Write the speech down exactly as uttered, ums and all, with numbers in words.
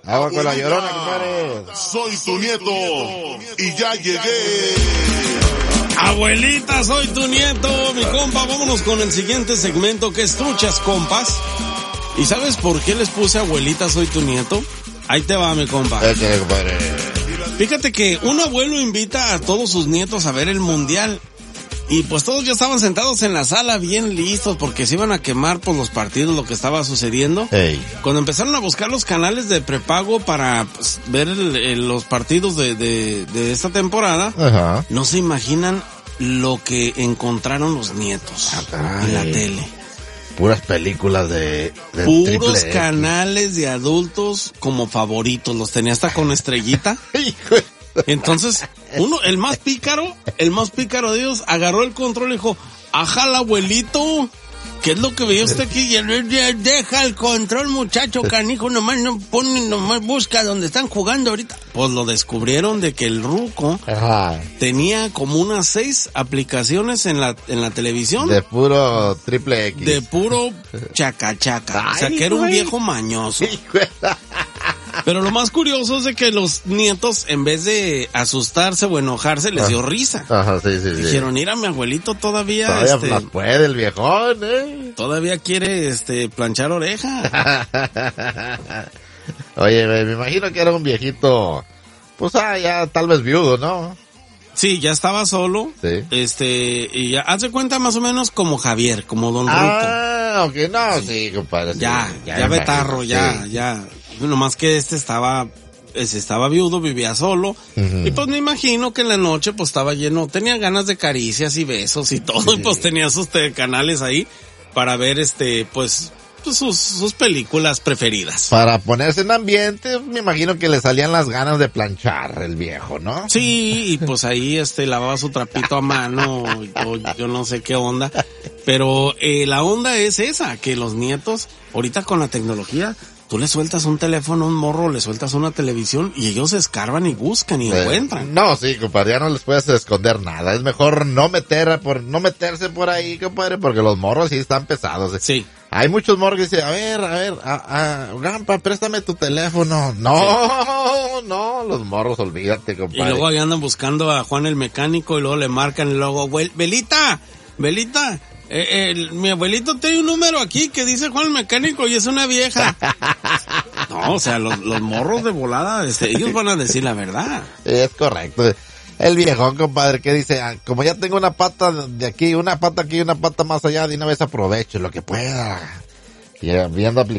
Agua con la Llorona, compadre. Soy tu nieto y ya llegué. Abuelita, soy tu nieto, mi compa. Vámonos con el siguiente segmento, que es Truchas Compas. ¿Y sabes por qué les puse abuelita, soy tu nieto? Ahí te va, mi compa. Échale, compadre. Fíjate que un abuelo invita a todos sus nietos a ver el mundial. Y pues todos ya estaban sentados en la sala bien listos porque se iban a quemar por los partidos, lo que estaba sucediendo. Hey. Cuando empezaron a buscar los canales de prepago para pues, ver el, el, los partidos de, de, de esta temporada, Ajá. no se imaginan lo que encontraron los nietos ah, en la tele. Puras películas de, de Puros triple X. canales de adultos como favoritos, los tenía hasta con estrellita. Hijo. Entonces, uno, el más pícaro, el más pícaro de ellos, agarró el control y dijo, ajá, abuelito, ¿qué es lo que veía usted aquí? Y él, deja el control, muchacho canijo, nomás no pone, nomás busca donde están jugando ahorita. Pues lo descubrieron de que el ruco Ajá. tenía como unas seis aplicaciones en la, en la televisión. De puro triple X. De puro chacachaca. Ay, O sea, que era un güey. viejo mañoso. Hijo. Pero lo más curioso es de que los nietos, en vez de asustarse o enojarse, les dio risa. Ajá, sí, sí, sí. Dijeron, mira, mi abuelito todavía, Todavía este, las puede el viejón, eh. todavía quiere, este, planchar oreja. Oye, me, me imagino que era un viejito, pues ah, ya tal vez viudo, ¿no? Sí, ya estaba solo. Sí. Este, y ya, haz de cuenta más o menos como Javier, como Don Ruco. Ah, ok, no, sí, compadre. sí. Ya, ya, me betarro, imagino, ya, sí. ya. Nomás que este estaba, este estaba viudo, vivía solo. Ujú. Y pues me imagino que en la noche pues estaba lleno, tenía ganas de caricias y besos y todo. Sí. Y pues tenía sus te- canales ahí para ver este, pues, pues sus, sus películas preferidas. Para ponerse en ambiente, me imagino que le salían las ganas de planchar el viejo, ¿no? Sí, y pues ahí este lavaba su trapito a mano, o yo no sé qué onda. Pero eh, la onda es esa, que los nietos, ahorita con la tecnología, tú le sueltas un teléfono a un morro, le sueltas una televisión y ellos escarban y buscan y Eh, encuentran. No, sí, compadre, ya no les puedes esconder nada. Es mejor no meter por, no meterse por ahí, compadre, porque los morros sí están pesados. Sí. Hay muchos morros que dicen, a ver, a ver, a, a, Gampa, préstame tu teléfono. No, no, los morros, olvídate, Y compadre. luego ahí andan buscando a Juan el mecánico y luego le marcan y luego, "Abuel- Belita, Belita, eh, el- mi abuelito tiene un número aquí que dice Juan el mecánico y es una vieja." No, o sea, los, los morros de volada, este, ellos van a decir la verdad. Es correcto. El viejón, compadre, que dice, ah, como ya tengo una pata de aquí, una pata aquí, una pata más allá, de una vez aprovecho lo que pueda. Y eh, viendo